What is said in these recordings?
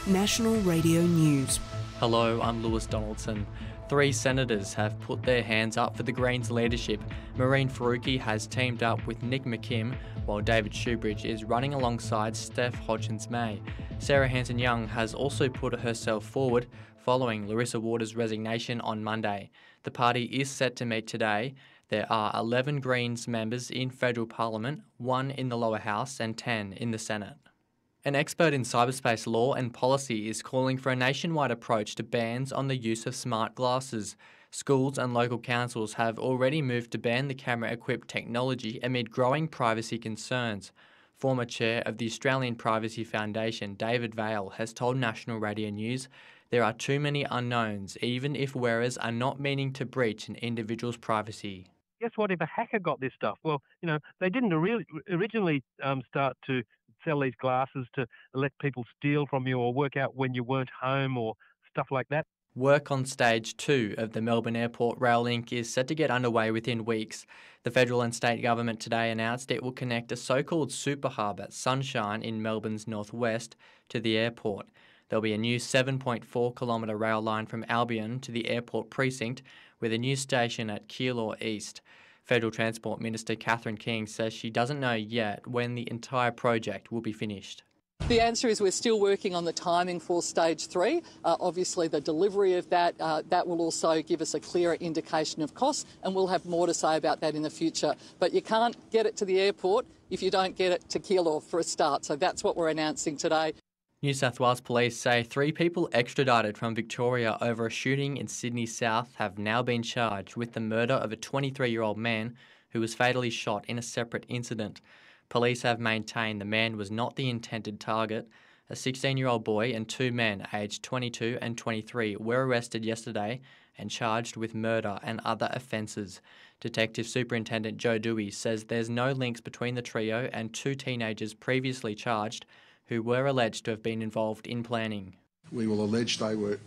National Radio News. Hello, I'm Lewis Donaldson. 3 senators have put their hands up for the Greens leadership. Maureen Faruqi has teamed up with Nick McKim, while David Shoebridge is running alongside Steph Hodgins-May. Sarah Hanson-Young has also put herself forward following Larissa Waters' resignation on Monday. The party is set to meet today. There are 11 Greens members in federal parliament, 1 in the lower house and 10 in the Senate. An expert in cyberspace law and policy is calling for a nationwide approach to bans on the use of smart glasses. Schools and local councils have already moved to ban the camera-equipped technology amid growing privacy concerns. Former chair of the Australian Privacy Foundation, David Vaile, has told National Radio News there are too many unknowns, even if wearers are not meaning to breach an individual's privacy. Guess what, if a hacker got this stuff? Well, they didn't originally start to sell these glasses to let people steal from you or work out when you weren't home or stuff like that. Work on Stage 2 of the Melbourne Airport Rail Link is set to get underway within weeks. The federal and state government today announced it will connect a so-called super hub at Sunshine in Melbourne's northwest to the airport. There'll be a new 7.4 kilometre rail line from Albion to the airport precinct with a new station at Keilor East. Federal Transport Minister Catherine King says she doesn't know yet when the entire project will be finished. The answer is we're still working on the timing for Stage 3. Obviously, the delivery of that will also give us a clearer indication of costs, and we'll have more to say about that in the future. But you can't get it to the airport if you don't get it to Keilor for a start. So that's what we're announcing today. New South Wales Police say 3 people extradited from Victoria over a shooting in Sydney South have now been charged with the murder of a 23-year-old man who was fatally shot in a separate incident. Police have maintained the man was not the intended target. A 16-year-old boy and 2 men aged 22 and 23 were arrested yesterday and charged with murder and other offences. Detective Superintendent Joe Dewey says there's no links between the trio and 2 teenagers previously charged who were alleged to have been involved in planning. We will allege they were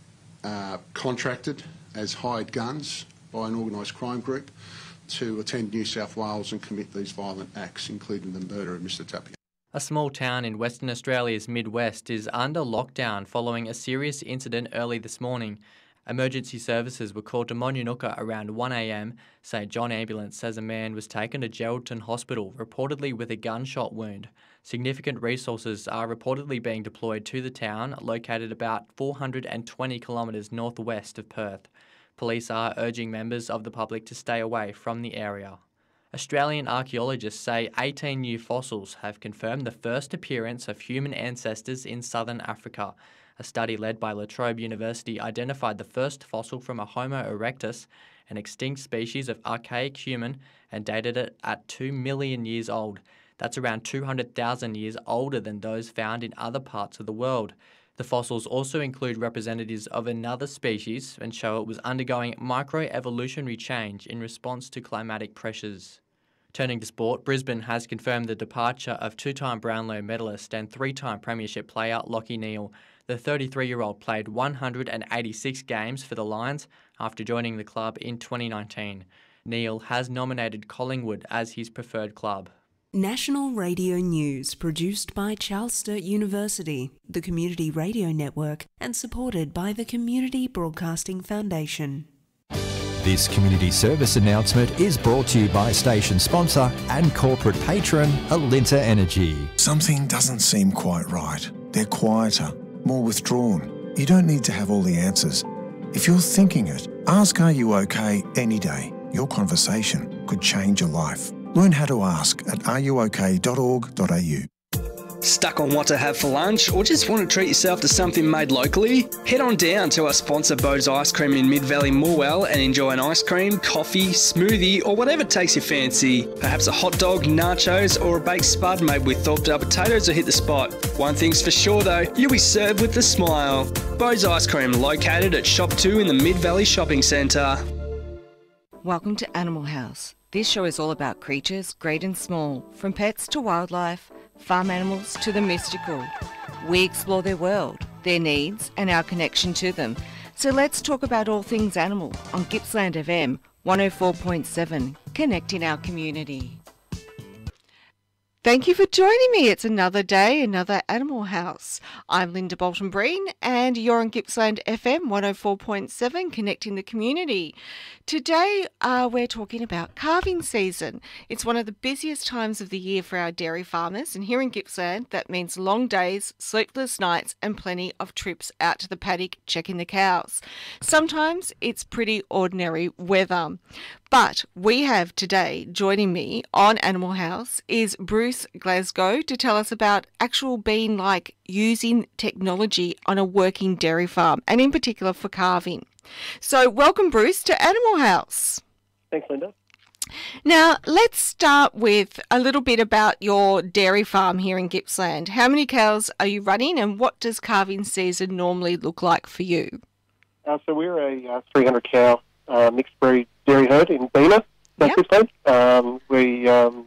contracted as hired guns by an organised crime group to attend New South Wales and commit these violent acts, including the murder of Mr Tapia. A small town in Western Australia's Midwest is under lockdown following a serious incident early this morning. Emergency services were called to Monunooka around 1 a.m. St John Ambulance says a man was taken to Geraldton Hospital, reportedly with a gunshot wound. Significant resources are reportedly being deployed to the town, located about 420 kilometres northwest of Perth. Police are urging members of the public to stay away from the area. Australian archaeologists say 18 new fossils have confirmed the first appearance of human ancestors in southern Africa. A study led by La Trobe University identified the first fossil from a Homo erectus, an extinct species of archaic human, and dated it at 2 million years old. That's around 200,000 years older than those found in other parts of the world. The fossils also include representatives of another species and show it was undergoing microevolutionary change in response to climatic pressures. Turning to sport, Brisbane has confirmed the departure of 2-time Brownlow medalist and 3-time premiership player Lachie Neale. The 33-year-old played 186 games for the Lions after joining the club in 2019. Neale has nominated Collingwood as his preferred club. National Radio News, produced by Charles Sturt University, the Community Radio Network, and supported by the Community Broadcasting Foundation. This community service announcement is brought to you by station sponsor and corporate patron Alinta Energy. Something doesn't seem quite right. They're quieter, more withdrawn. You don't need to have all the answers. If you're thinking it, ask Are You OK any day. Your conversation could change your life. Learn how to ask at areyouok.org.au. Stuck on what to have for lunch or just want to treat yourself to something made locally? Head on down to our sponsor Bo's Ice Cream in Mid-Valley Morwell and enjoy an ice cream, coffee, smoothie or whatever takes your fancy. Perhaps a hot dog, nachos or a baked spud made with thawed up potatoes will hit the spot. One thing's for sure though, you'll be served with a smile. Bo's Ice Cream, located at Shop 2 in the Mid-Valley Shopping Centre. Welcome to Animal House. This show is all about creatures, great and small, from pets to wildlife, farm animals to the mystical. We explore their world, their needs and our connection to them. So let's talk about all things animal on Gippsland FM 104.7, connecting our community. Thank you for joining me. It's another day, another Animal House. I'm Linda Bolton-Breen and you're on Gippsland FM 104.7, connecting the community. Today we're talking about calving season. It's one of the busiest times of the year for our dairy farmers, and here in Gippsland that means long days, sleepless nights and plenty of trips out to the paddock checking the cows. Sometimes it's pretty ordinary weather. But we have today, joining me on Animal House, is Bruce Glasgow to tell us about actual being like using technology on a working dairy farm, and in particular for calving. So welcome, Bruce, to Animal House. Thanks, Linda. Now, let's start with a little bit about your dairy farm here in Gippsland. How many cows are you running, and what does calving season normally look like for you? So we're a 300 cow mixed breed dairy herd in Beena, Yep. Gippsland. We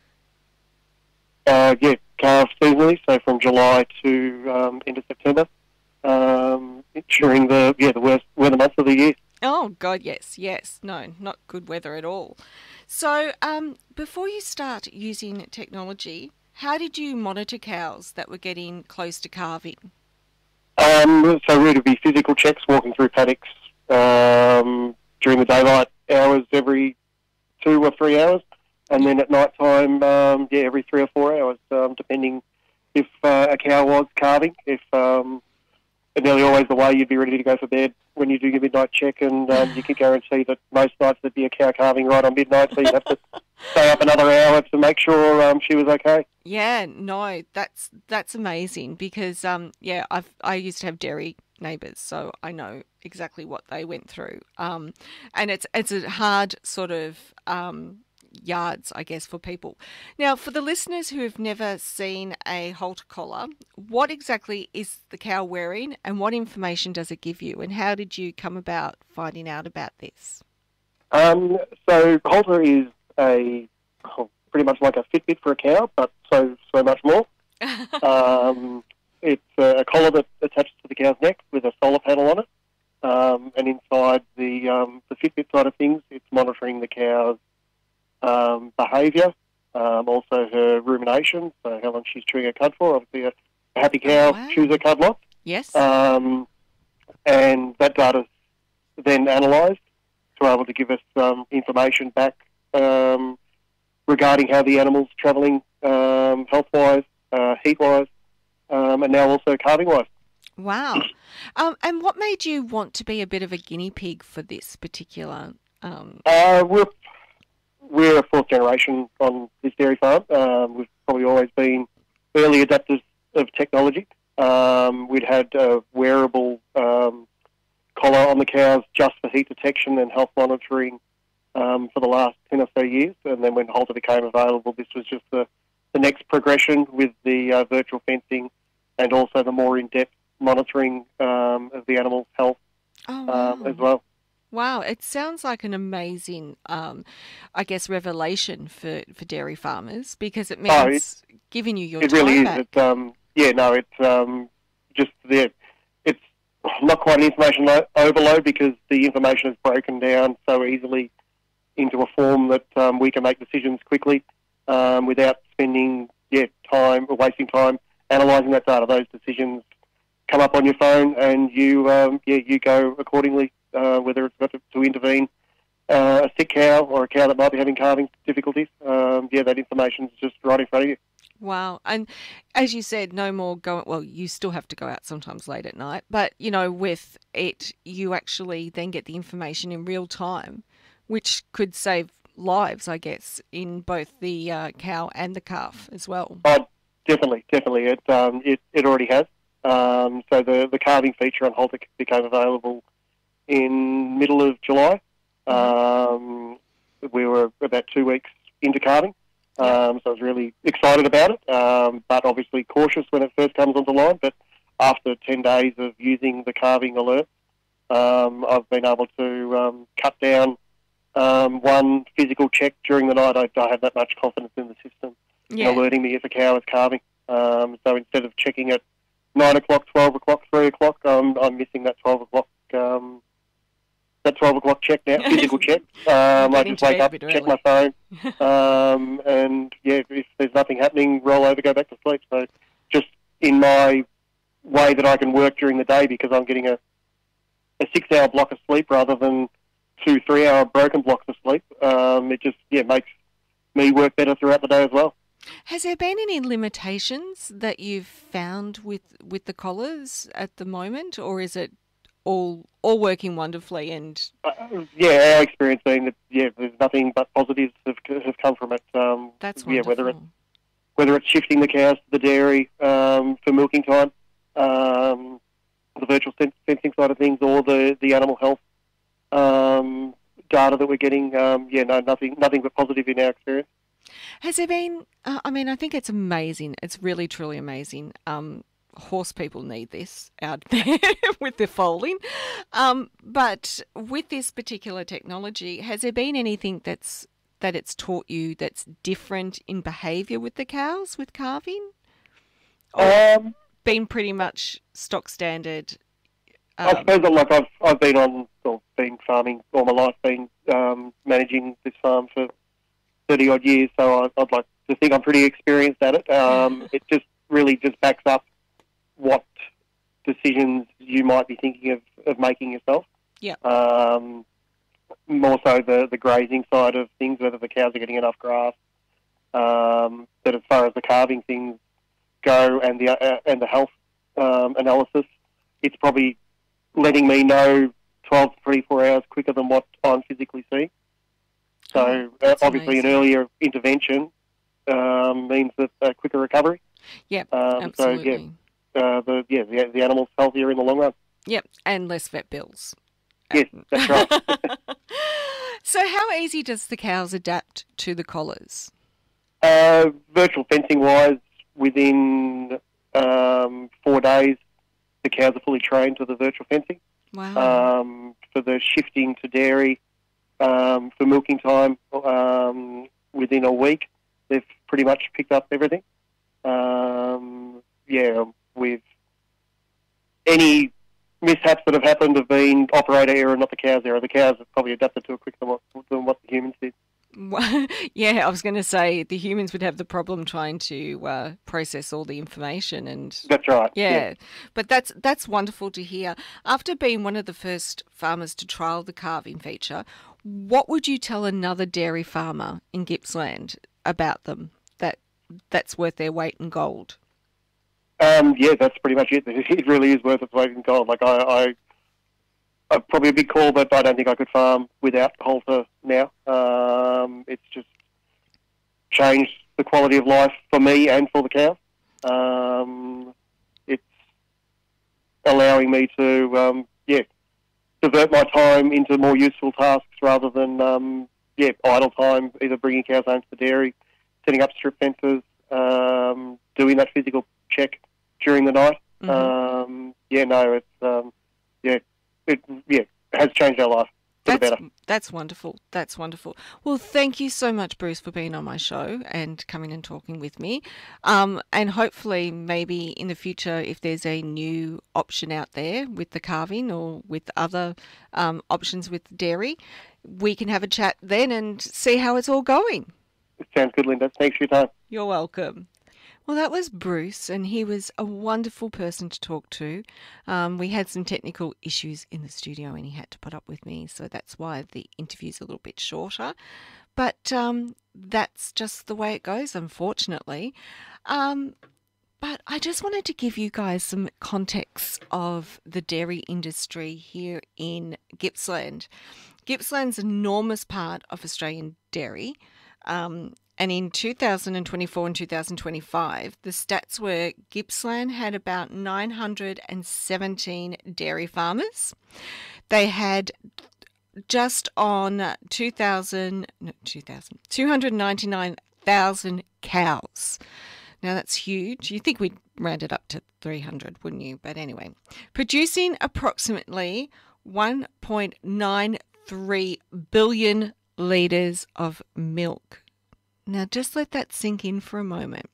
calve seasonally, so from July to end of September, during the worst weather months of the year. Oh, God, yes. No, not good weather at all. So before you start using technology, how did you monitor cows that were getting close to calving? So we would be physical checks, walking through paddocks during the daylight hours every 2 or 3 hours, and then at night time, every 3 or 4 hours, depending if a cow was calving. If nearly always the way you'd be ready to go for bed when you do your midnight check, and you can guarantee that most nights there'd be a cow calving right on midnight, so you'd have to stay up another hour to make sure she was okay. Yeah, no, that's amazing because I used to have dairy neighbours, so I know exactly what they went through. And it's a hard sort of yards, I guess, for people. Now, for the listeners who have never seen a halter collar, what exactly is the cow wearing, and what information does it give you, and how did you come about finding out about this? So halter is pretty much like a Fitbit for a cow, but so much more. It's a collar that attaches to the cow's neck with a solar panel on it, and inside the Fitbit side of things, it's monitoring the cow's behaviour, also her rumination, so how long she's chewing her cud for. Obviously, a happy cow chews her cud lot. Yes. And that data's then analysed to be able to give us information back regarding how the animal's travelling health-wise, heat-wise, and now also calving-wise. Wow. And what made you want to be a bit of a guinea pig for this particular... We're a fourth generation on this dairy farm. We've probably always been early adapters of technology. We'd had a wearable collar on the cows just for heat detection and health monitoring for the last 10 or so years. And then when halter became available, this was just the next progression with the virtual fencing and also the more in-depth monitoring of the animal's health as well. Wow, it sounds like an amazing, revelation for dairy farmers, because it means giving you your time really is. back. It's not quite an information overload because the information is broken down so easily into a form that we can make decisions quickly without spending time or wasting time analysing that data. Those decisions come up on your phone and you go accordingly. Whether it's got to intervene a sick cow or a cow that might be having calving difficulties, that information's just right in front of you. Wow. And as you said, no more you still have to go out sometimes late at night, but, with it, you actually then get the information in real time, which could save lives, I guess, in both the cow and the calf as well. Oh, definitely. It already has. So the calving feature on halter became available in middle of July. We were about 2 weeks into calving, so I was really excited about it, but obviously cautious when it first comes onto line. But after 10 days of using the calving alert, I've been able to cut down one physical check during the night. I don't have that much confidence in the system in alerting me if a cow is calving. So instead of checking at 9 o'clock, 12 o'clock, 3 o'clock, I'm missing that 12 o'clock that 12 o'clock check now, physical check. I just wake up, check my phone, and if there's nothing happening, roll over, go back to sleep. So just in my way that I can work during the day, because I'm getting a 6-hour block of sleep rather than 2-3 hour broken blocks of sleep. It just makes me work better throughout the day as well. Has there been any limitations that you've found with the collars at the moment, or is it all working wonderfully? And our experience being that there's nothing but positives have come from it. That's wonderful. Whether it's shifting the cows to the dairy for milking time, the virtual fencing side of things, or the animal health data that we're getting, nothing but positive in our experience. Has there been, I think it's amazing. It's really, truly amazing. Horse people need this out there with the foaling. But with this particular technology, has there been anything that it's taught you that's different in behaviour with the cows, with calving? Or been pretty much stock standard? I suppose that, I've been farming all my life, been managing this farm for 30 odd years, so I'd like to think I'm pretty experienced at it. It just really just backs up what decisions you might be thinking of making yourself. Yeah. More so the grazing side of things, whether the cows are getting enough grass. But as far as the calving things go and the health analysis, it's probably letting me know 12 to 24 hours quicker than what I'm physically seeing. So obviously amazing. An earlier intervention means that a quicker recovery. Yep, absolutely. So the animal's healthier in the long run. Yep, and less vet bills. Yes, that's right. So how easy does the cows adapt to the collars? Virtual fencing wise, within 4 days, the cows are fully trained to the virtual fencing. Wow. For the shifting to dairy, for milking time, within a week, they've pretty much picked up everything. With any mishaps that have happened have been operator error, not the cow's error. The cows have probably adapted to it quicker than what the humans did. Yeah, I was going to say the humans would have the problem trying to process all the information, and that's right. Yeah, but that's wonderful to hear. After being one of the first farmers to trial the calving feature, what would you tell another dairy farmer in Gippsland about them that's worth their weight in gold? That's pretty much it. It really is worth its weight in gold. Like I'm probably a big call, but I don't think I could farm without halter now. It's just changed the quality of life for me and for the cows. It's allowing me to, divert my time into more useful tasks rather than, idle time, either bringing cows home to the dairy, setting up strip fences, doing that physical check during the night. Mm-hmm. It has changed our life for the better. That's wonderful. That's wonderful. Well, thank you so much, Bruce, for being on my show and coming and talking with me. And hopefully, maybe in the future, if there's a new option out there with the calving or with other options with dairy, we can have a chat then and see how it's all going. It sounds good, Linda. Thanks for your time. You're welcome. Well, that was Bruce, and he was a wonderful person to talk to. We had some technical issues in the studio, and he had to put up with me, so that's why the interview's a little bit shorter. But that's just the way it goes, unfortunately. But I just wanted to give you guys some context of the dairy industry here in Gippsland. Gippsland's an enormous part of Australian dairy. And in 2024 and 2025, the stats were Gippsland had about 917 dairy farmers. They had just on 299,000 cows. Now that's huge. You'd think we'd round it up to 300, wouldn't you? But anyway, producing approximately 1.93 billion litres of milk. Now, just let that sink in for a moment.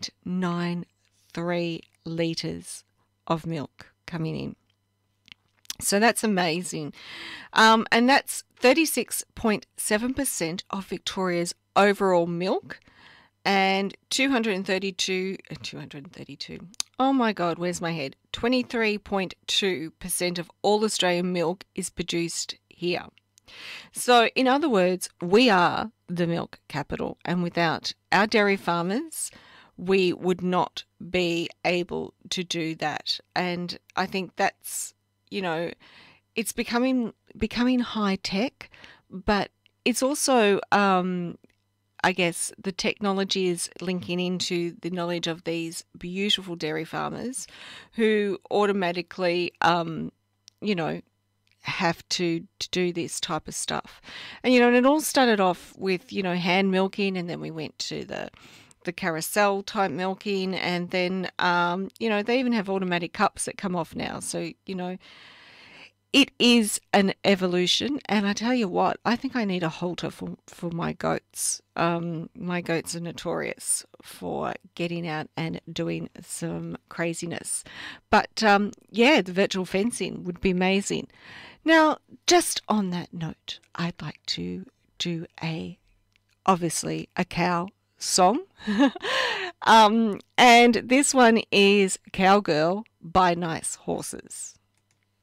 1.93 litres of milk coming in. So that's amazing. And that's 36.7% of Victoria's overall milk, and 232, oh my God, where's my head? 23.2% of all Australian milk is produced here. So in other words, we are the milk capital, and without our dairy farmers, we would not be able to do that. And I think that's, you know, it's becoming high tech, but it's also, I guess, the technology is linking into the knowledge of these beautiful dairy farmers who automatically, you know, have to do this type of stuff. And, you know, and it all started off with, you know, hand milking, and then we went to the carousel type milking, and then, you know, they even have automatic cups that come off now. So, you know, it is an evolution, and I tell you what, I think I need a halter for my goats. My goats are notorious for getting out and doing some craziness. But, yeah, the virtual fencing would be amazing. Now, just on that note, I'd like to do obviously a cow song. And this one is Cowgirl by Nice Horses.